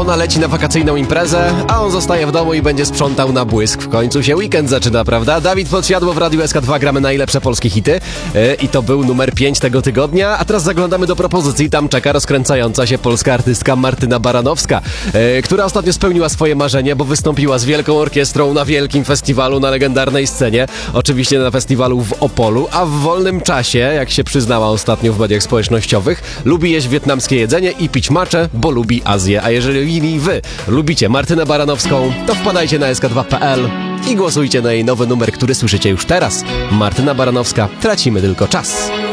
Ona leci na wakacyjną imprezę, a on zostaje w domu i będzie sprzątał na błysk. W końcu się weekend zaczyna, prawda? Dawid Podsiadło w Radiu SK2, gramy najlepsze polskie hity. I to był numer 5 tego tygodnia. A teraz zaglądamy do propozycji. Tam czeka rozkręcająca się polska artystka Martyna Baranowska, która ostatnio spełniła swoje marzenie, bo wystąpiła z wielką orkiestrą na wielkim festiwalu na legendarnej scenie. Oczywiście na festiwalu w Opolu, a w wolnym czasie, jak się przyznała ostatnio w mediach społecznościowych, lubi jeść wietnamskie jedzenie i pić matcha, bo lubi Azję. A jeżeli wy lubicie Martynę Baranowską, to wpadajcie na sk2.pl i głosujcie na jej nowy numer, który słyszycie już teraz. Martyna Baranowska, tracimy tylko czas.